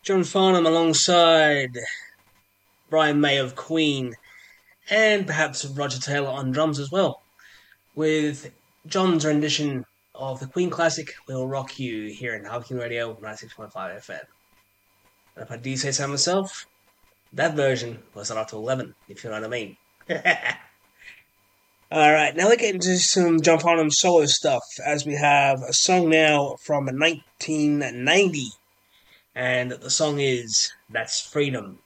John Farnham alongside Brian May of Queen, and perhaps Roger Taylor on drums as well, with John's rendition of the Queen classic "We'll Rock You" here in Hurricane Radio 96.5 FM. And if I do say so myself, that version was a lot to 11, if you know what I mean. Alright, now let's get into some John Farnham solo stuff, as we have a song now from 1990, and the song is That's Freedom.